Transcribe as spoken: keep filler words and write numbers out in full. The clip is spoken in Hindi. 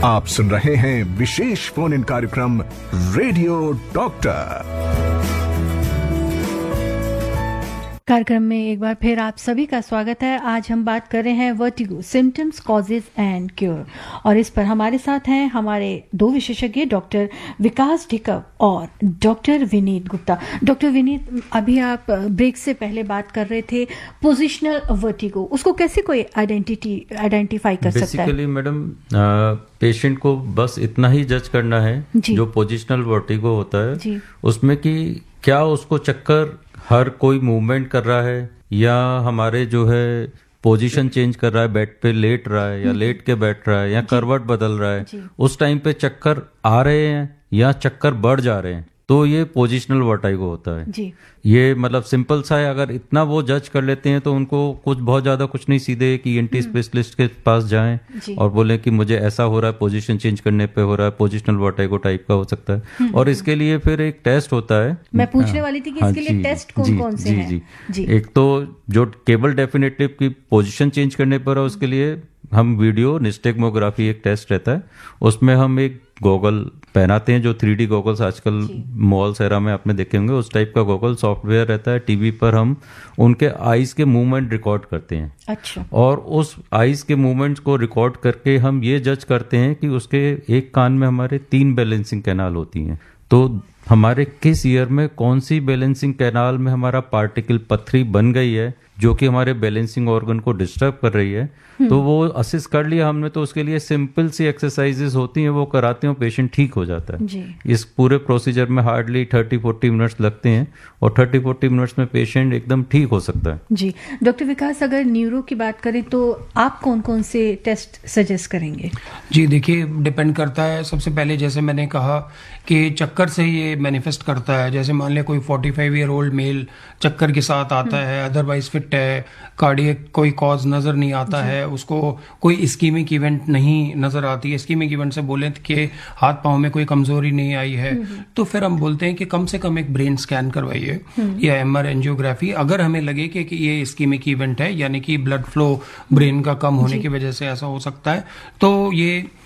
आप सुन रहे हैं विशेष फोन इन कार्यक्रम रेडियो डॉक्टर। कार्यक्रम में एक बार फिर आप सभी का स्वागत है। आज हम बात कर रहे हैं vertigo symptoms, causes and cure, और इस पर हमारे साथ हैं हमारे दो विशेषज्ञ डॉक्टर विकास ढिकव और डॉक्टर विनीत गुप्ता। डॉक्टर विनीत, अभी आप ब्रेक से पहले बात कर रहे थे पोजिशनल वर्टिगो, उसको कैसे कोई आइडेंटिटी आइडेंटिफाई कर सकता है? बेसिकली मैडम, पेशेंट को बस इतना ही जज करना है जो पोजिशनल वर्टिगो होता है उसमें कि क्या उसको चक्कर हर कोई मूवमेंट कर रहा है या हमारे जो है पोजीशन चेंज कर रहा है, बेड पे लेट रहा है या लेट के बैठ रहा है या करवट बदल रहा है, उस टाइम पे चक्कर आ रहे हैं या चक्कर बढ़ जा रहे हैं, तो ये पोजिशनल वर्टिगो होता है जी। ये मतलब सिंपल सा है, अगर इतना वो जज कर लेते हैं तो उनको कुछ बहुत ज्यादा कुछ नहीं, सीधे कि ईएनटी स्पेशलिस्ट के पास जाएं और बोले कि मुझे ऐसा हो रहा है, पोजीशन चेंज करने पे हो रहा है, पोजिशनल वर्टिगो टाइप का हो सकता है। और इसके लिए फिर एक टेस्ट होता है। मैं पूछने वाली थी कि इसके लिए टेस्ट कौन कौन से हैं? जी जी एक तो जो केबल डेफिनेटिव की पोजीशन चेंज करने पर है उसके लिए हम वीडियो निस्टेग्मोग्राफी एक टेस्ट रहता है, उसमें हम एक गॉगल पहनाते हैं, जो थ्री डी गॉगल्स आजकल मॉल्स एरा में आपने देखे होंगे, उस टाइप का गॉगल सॉफ्टवेयर रहता है। टीवी पर हम उनके आईज के मूवमेंट रिकॉर्ड करते हैं। अच्छा। और उस आईज के मूवमेंट्स को रिकॉर्ड करके हम ये जज करते हैं कि उसके एक कान में हमारे तीन बैलेंसिंग कैनाल होती हैं, तो हमारे किस ईयर में कौन सी बैलेंसिंग कैनाल में हमारा पार्टिकल पथरी बन गई है जो कि हमारे बैलेंसिंग ऑर्गन को डिस्टर्ब कर रही है, तो वो असिस्ट कर लिया हमने, तो उसके लिए सिंपल सी एक्सरसाइजेस होती हैं, वो कराते हैं, पेशेंट ठीक हो जाता है जी। इस पूरे प्रोसीजर में हार्डली थर्टी फोर्टी मिनट्स लगते हैं और थर्टी फोर्टी मिनट्स में पेशेंट एकदम ठीक हो सकता है जी। डॉक्टर विकास, अगर न्यूरो की बात करें तो आप कौन कौन से टेस्ट सजेस्ट करेंगे? जी देखिए, डिपेंड करता है। सबसे पहले जैसे मैंने कहा कि चक्कर से ये मैनिफेस्ट करता है। जैसे मान लिया कोई forty five year old mail चक्कर के साथ आता है, अदरवाइज फिट है, कार्डियक कोई कॉज नजर नहीं आता है, उसको कोई इस्कीमिक इवेंट नहीं नजर आती है, इस्कीमिक इवेंट से बोले कि हाथ पांव में कोई कमजोरी नहीं आई है, तो फिर हम बोलते हैं कि कम से कम एक ब्रेन स्कैन करवाइए या एमआर एंजियोग्राफी। अगर हमें लगे कि, कि ये इस्कीमिक इवेंट है, यानी कि ब्लड फ्लो ब्रेन का कम होने की वजह से ऐसा हो सकता है, तो ये